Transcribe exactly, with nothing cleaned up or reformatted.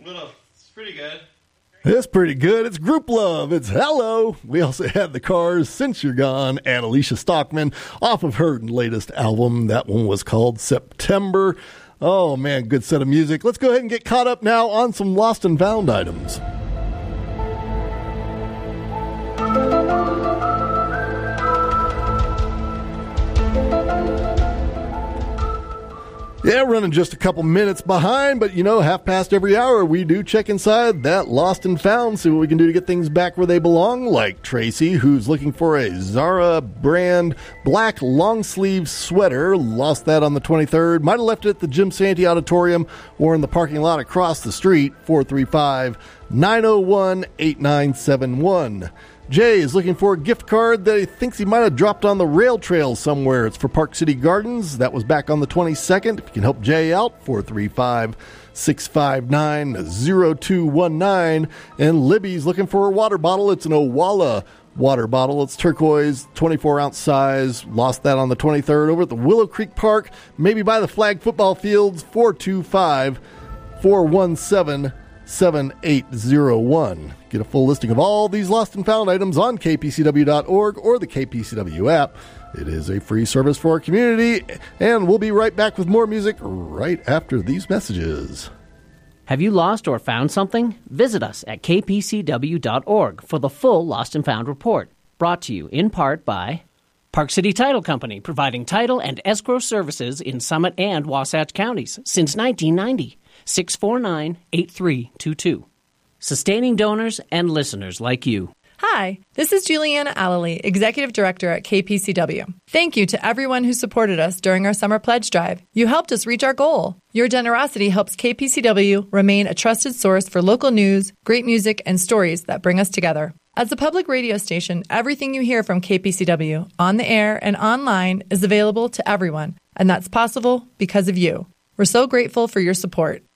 Little, it's pretty good. It's pretty good. It's Group Love. It's Hello. We also had The Cars, Since You're Gone, and Alicia Stockman off of her latest album. That one was called September. Oh, man, good set of music. Let's go ahead and get caught up now on some lost and found items. Yeah, running just a couple minutes behind, but, you know, half past every hour, we do check inside that lost and found, see what we can do to get things back where they belong, like Tracy, who's looking for a Zara brand black long-sleeve sweater, lost that on the twenty-third, might have left it at the Jim Santee Auditorium or in the parking lot across the street, four three five, nine oh one, eight nine seven one. Jay is looking for a gift card that he thinks he might have dropped on the rail trail somewhere. It's for Park City Gardens. That was back on the twenty-second. If you can help Jay out, four three five, six five nine, oh two one nine. And Libby's looking for a water bottle. It's an Owala water bottle. It's turquoise, twenty-four ounce size. Lost that on the twenty-third over at the Willow Creek Park, maybe by the flag football fields, four two five, four one seven, seven eight oh one. Get a full listing of all these lost and found items on k p c w dot org or the K P C W app. It is a free service for our community, and we'll be right back with more music right after these messages. Have you lost or found something? Visit us at k p c w dot org for the full Lost and Found report. Brought to you in part by Park City Title Company, providing title and escrow services in Summit and Wasatch counties since nineteen ninety. six four nine, eight three two two. Sustaining donors and listeners like you. Hi, this is Juliana Allely, Executive Director at K P C W. Thank you to everyone who supported us during our summer pledge drive. You helped us reach our goal. Your generosity helps K P C W remain a trusted source for local news, great music, and stories that bring us together. As a public radio station, everything you hear from K P C W, on the air and online, is available to everyone, and that's possible because of you. We're so grateful for your support.